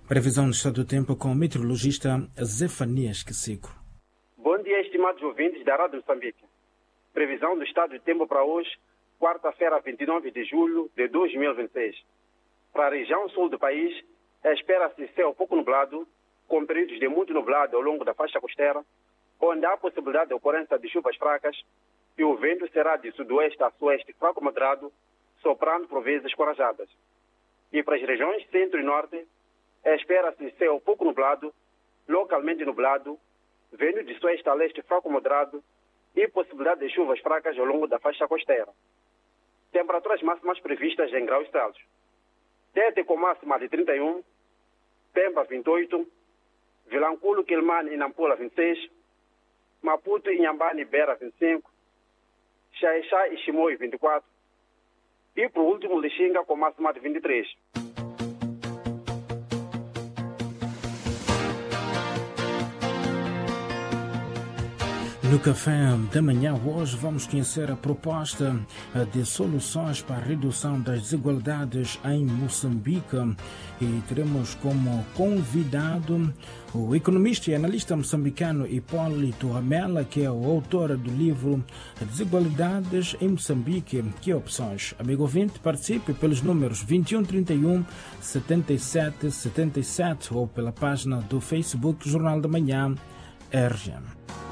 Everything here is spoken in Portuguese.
Previsão do estado do tempo com o meteorologista Zefanias Quesico. Bom dia, estimados ouvintes da Rádio Moçambique. Previsão do estado do tempo para hoje, quarta-feira, 29 de julho de 2026. Para a região sul do país, espera-se céu pouco nublado, com períodos de muito nublado ao longo da faixa costeira, onde há possibilidade de ocorrência de chuvas fracas, e o vento será de sudoeste a sueste fraco moderado, soprando por vezes corajadas. E para as regiões centro e norte, espera-se céu pouco nublado, localmente nublado, vento de sueste a leste fraco moderado e possibilidade de chuvas fracas ao longo da faixa costeira. Temperaturas máximas previstas em graus Celsius. Tete com máxima de 31, Pemba 28, Vilanculo, Quilmane e Nampula 26, Maputo, Inhambane e Beira 25, Xaixá e Chimoio 24 e por último Lixinga com máxima de 23. No café da manhã hoje vamos conhecer a proposta de soluções para a redução das desigualdades em Moçambique e teremos como convidado o economista e analista moçambicano Hipólito Ramela, que é o autor do livro Desigualdades em Moçambique, que opções? Amigo ouvinte, participe pelos números 2131 7777 ou pela página do Facebook Jornal da Manhã RGM.